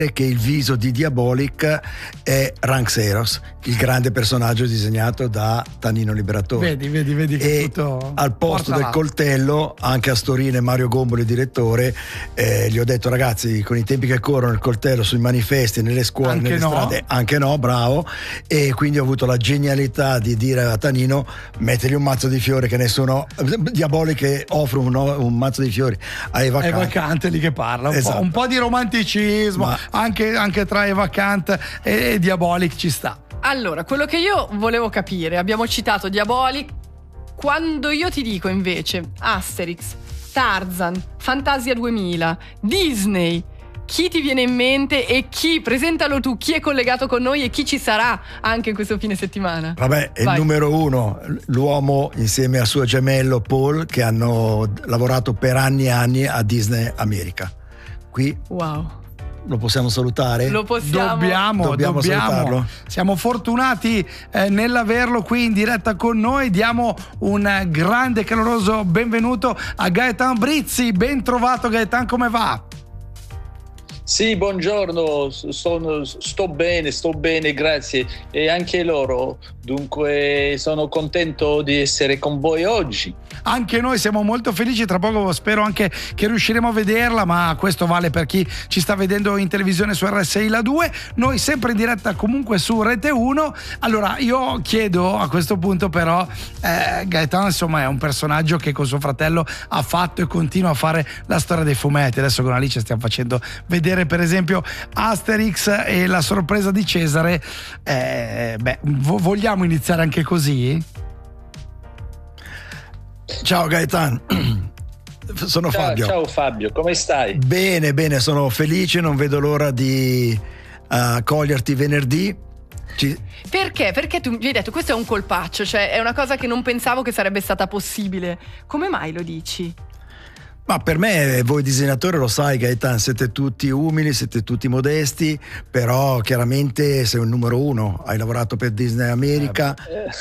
che il viso di Diabolik è Rank Xeros, il grande personaggio disegnato da Tanino Liberatore. Vedi che e tutto al posto del coltello, anche a Storino e Mario Gombolo, il direttore, gli ho detto: ragazzi, con i tempi che corrono, il coltello sui manifesti, nelle scuole, anche nelle strade, anche no, bravo. E quindi ho avuto la genialità di dire a Tanino: mettili un mazzo di fiori, che nessuno, Diabolik che offre un mazzo di fiori a Eva Kant. Eva Kant lì che parla, un po' di romanticismo. Anche tra Eva Kant e Diabolik ci sta. Allora, quello che io volevo capire, abbiamo citato Diabolik, quando io ti dico invece Asterix, Tarzan, Fantasia 2000, Disney, chi ti viene in mente e presentalo tu, chi è collegato con noi e chi ci sarà anche in questo fine settimana? Vabbè, è il numero uno, l'uomo insieme al suo gemello Paul, che hanno lavorato per anni e anni a Disney America. Qui lo possiamo salutare? Lo possiamo. Dobbiamo salutarlo. Siamo fortunati nell'averlo qui in diretta con noi. Diamo un grande caloroso benvenuto a Gaetan Brizzi. Ben trovato Gaetan, come va? Sì, buongiorno, sto bene, grazie. E anche loro, dunque sono contento di essere con voi oggi. Anche noi siamo molto felici, tra poco spero anche che riusciremo a vederla, ma questo vale per chi ci sta vedendo in televisione su RSI La 2, noi sempre in diretta comunque su Rete 1. Allora io chiedo a questo punto però, Gaetan insomma è un personaggio che con suo fratello ha fatto e continua a fare la storia dei fumetti. Adesso con Alice stiamo facendo vedere per esempio Asterix e la sorpresa di Cesare. Vogliamo iniziare anche così? Ciao Gaetan, sono Fabio. Ciao Fabio, come stai? Bene, sono felice, non vedo l'ora di coglierti venerdì. Perché? Perché tu mi hai detto questo è un colpaccio, cioè è una cosa che non pensavo che sarebbe stata possibile. Come mai lo dici? Ma per me, voi disegnatori lo sai Gaetan, siete tutti umili, siete tutti modesti, però chiaramente sei un numero uno, hai lavorato per Disney America.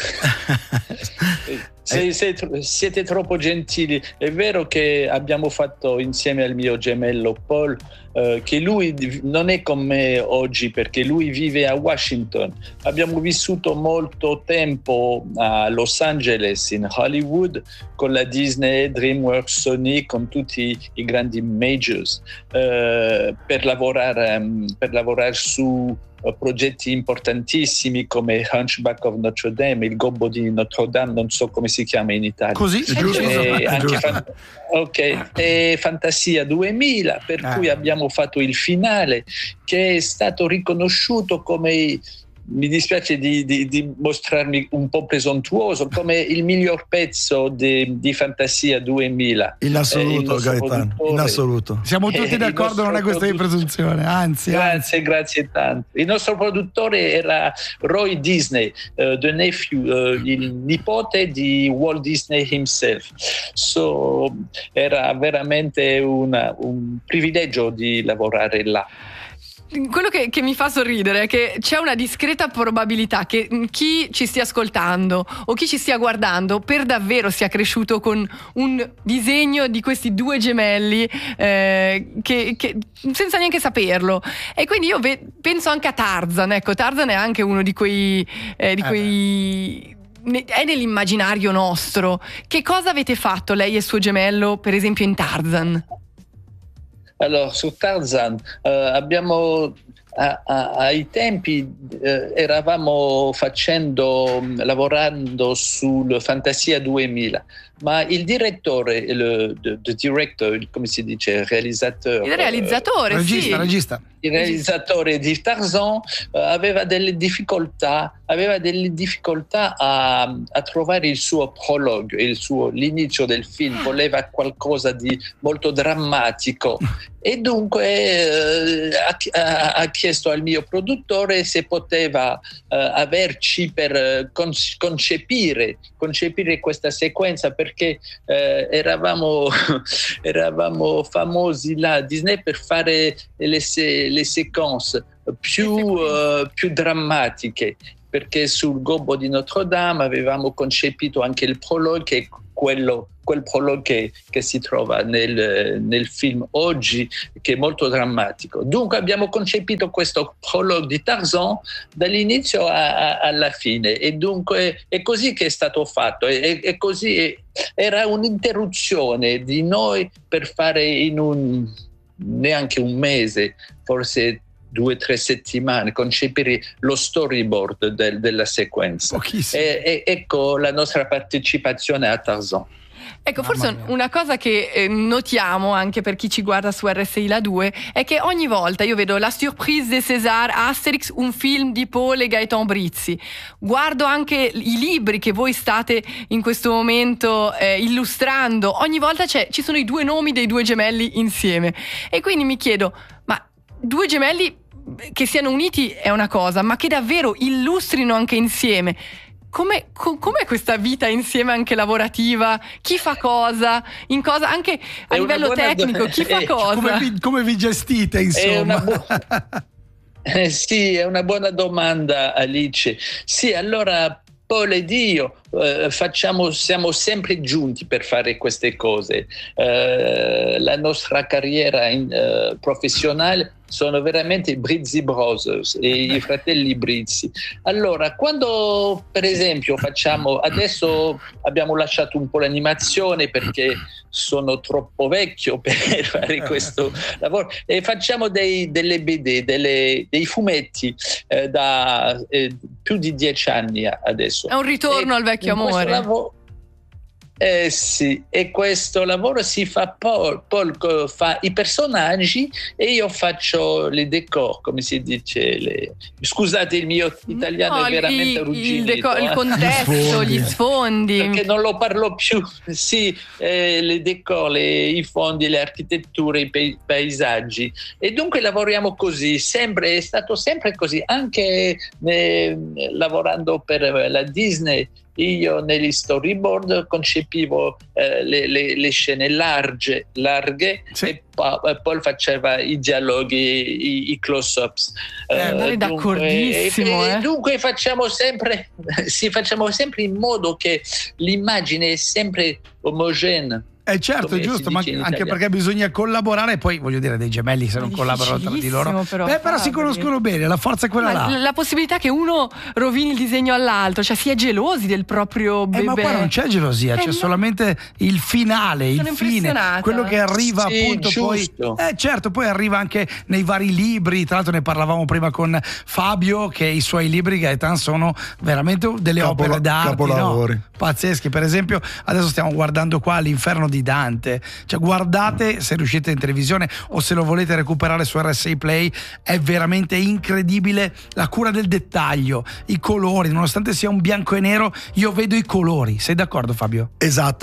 Siete troppo gentili. È vero che abbiamo fatto insieme al mio gemello Paul, che lui non è con me oggi perché lui vive a Washington. Abbiamo vissuto molto tempo a Los Angeles, in Hollywood, con la Disney, DreamWorks, Sony, con tutti i grandi majors, per lavorare su progetti importantissimi come Hunchback of Notre Dame, il Gobbo di Notre Dame, non so come si chiama in Italia. Così? E Fantasia 2000, per cui abbiamo fatto il finale che è stato riconosciuto come, mi dispiace di mostrarmi un po' presuntuoso, come il miglior pezzo di Fantasia 2000. In assoluto, Gaetan, in assoluto. Siamo tutti d'accordo, non è questione di presunzione, anzi. Grazie tanto. Il nostro produttore era Roy Disney, the nephew, il nipote di Walt Disney himself. So, era veramente un privilegio di lavorare là. Quello che mi fa sorridere è che c'è una discreta probabilità che chi ci stia ascoltando o chi ci stia guardando per davvero sia cresciuto con un disegno di questi due gemelli che senza neanche saperlo. E quindi io penso anche a Tarzan. Ecco, Tarzan è anche uno di quei è nell'immaginario nostro. Che cosa avete fatto lei e suo gemello per esempio in Tarzan? Allora, su Tarzan abbiamo ai tempi eravamo lavorando sul Fantasia 2000, ma il direttore, il director, come si dice, realizzatore. Il realizzatore, regista. Il realizzatore di Tarzan aveva delle difficoltà a trovare il suo prologo, l'inizio del film, voleva qualcosa di molto drammatico e dunque ha chiesto al mio produttore se poteva averci per concepire questa sequenza, perché eravamo famosi là a Disney per fare le sequenze più drammatiche, perché sul Gobbo di Notre Dame avevamo concepito anche il prologo, che quel prologue che si trova nel film oggi, che è molto drammatico. Dunque abbiamo concepito questo prologue di Tarzan dall'inizio alla fine, e dunque è così che è stato fatto, è così, era un'interruzione di noi per fare in neanche un mese, forse 2 o 3 settimane, concepire lo storyboard della sequenza. E ecco la nostra partecipazione a Tarzan. Ecco, forse una cosa che notiamo anche per chi ci guarda su RSI La 2 è che ogni volta io vedo La Surprise de César, Asterix, un film di Paul e Gaëtan Brizzi. Guardo anche i libri che voi state in questo momento illustrando. Ogni volta ci sono i 2 nomi dei 2 gemelli insieme. E quindi mi chiedo, ma 2 gemelli che siano uniti è una cosa, ma che davvero illustrino anche insieme. Com'è questa vita insieme anche lavorativa? Chi fa cosa? In cosa? Anche a livello tecnico, chi fa cosa? Come vi gestite, insomma? Sì, è una buona domanda, Alice. Sì, allora Paul ed io siamo sempre giunti per fare queste cose. La nostra carriera professionale sono veramente i Brizzi Brothers e i fratelli Brizzi. Allora, quando per esempio adesso abbiamo lasciato un po' l'animazione perché sono troppo vecchio per fare questo lavoro, e facciamo delle BD, dei fumetti da più di 10 anni adesso. È un ritorno al vecchio amore. Sì, e questo lavoro si fa Paul fa i personaggi e io faccio le decor, come si dice, scusate il mio italiano è veramente arrugginito. Il contesto, gli sfondi. Perché non lo parlo più, sì, le decor, i fondi, le architetture, i paesaggi. E dunque lavoriamo così, è stato sempre così, anche lavorando per la Disney. Io negli storyboard concepivo le scene larghe sì. E Paul faceva i dialoghi, i close-ups. D'accordissimo. Dunque facciamo sempre in modo che l'immagine è sempre omogenea. Certo, è giusto, ma anche perché bisogna collaborare, poi voglio dire, dei gemelli se non collaborano tra di loro però si conoscono bene, la forza è quella là. La possibilità che uno rovini il disegno all'altro, cioè si è gelosi del proprio bebè. Ma qua non c'è gelosia, c'è solamente il finale, il fine, quello che arriva appunto giusto. Poi certo, poi arriva anche nei vari libri. Tra l'altro ne parlavamo prima con Fabio, che i suoi libri, Gaëtan, sono veramente delle opere d'arte, no? Pazzeschi. Per esempio adesso stiamo guardando qua L'Inferno di Dante, cioè guardate, se riuscite in televisione o se lo volete recuperare su RSI Play, è veramente incredibile la cura del dettaglio, i colori, nonostante sia un bianco e nero io vedo i colori. Sei d'accordo, Fabio? Esatto.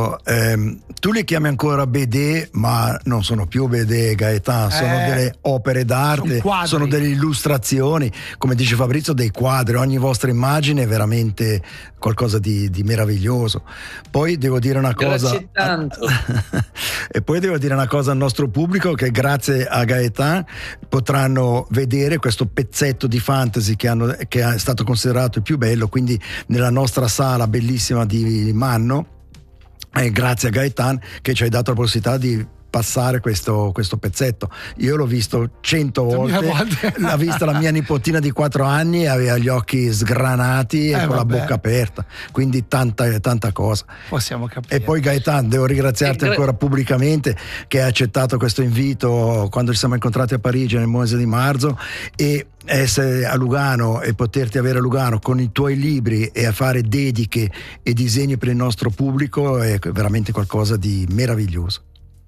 Tu li chiami ancora BD, ma non sono più BD, Gaëtan, sono delle opere d'arte, sono delle illustrazioni, come dice Fabrizio, dei quadri. Ogni vostra immagine è veramente qualcosa di meraviglioso. Poi devo dire una cosa. Grazie tanto. E poi devo dire una cosa al nostro pubblico, che grazie a Gaëtan potranno vedere questo pezzetto di fantasy che è stato considerato il più bello, quindi nella nostra sala bellissima di Manno, e grazie a Gaëtan che ci hai dato la possibilità di passare questo pezzetto. Io l'ho visto 100 volte. L'ha vista la mia nipotina di 4 anni, aveva gli occhi sgranati e con la bocca aperta, quindi tanta cosa possiamo capire. E poi Gaëtan, devo ringraziarti ancora pubblicamente che hai accettato questo invito quando ci siamo incontrati a Parigi nel mese di marzo, e essere a Lugano e poterti avere a Lugano con i tuoi libri e a fare dediche e disegni per il nostro pubblico è veramente qualcosa di meraviglioso.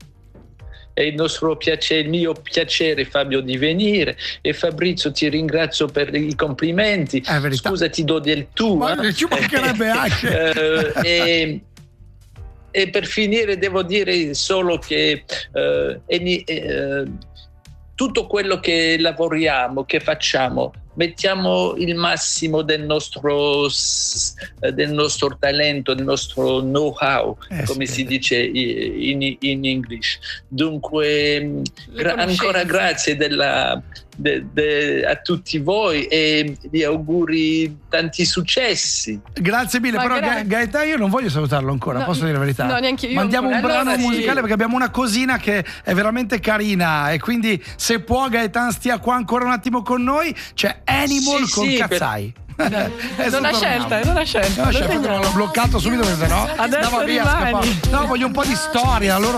È il mio piacere, Fabio, di venire, e Fabrizio ti ringrazio per i complimenti. Scusa, ti do del tu. Ma ci mancherebbe anche. E per finire devo dire solo che tutto quello che lavoriamo, che facciamo, mettiamo il massimo del nostro talento, del nostro know-how, come si dice in English. Dunque ancora grazie a tutti voi e gli auguri tanti successi. Grazie mille, però Gaetano io non voglio salutarlo ancora, posso dire la verità. No, neanche io. Mandiamo un brano allora, musicale perché abbiamo una cosina che è veramente carina e quindi se può Gaetano stia qua ancora un attimo con noi. C'è Animal con Cazzai. Non ha scelta. L'ho bloccato subito perché no adesso andava via, rimani. no, voglio un po' di storia. Loro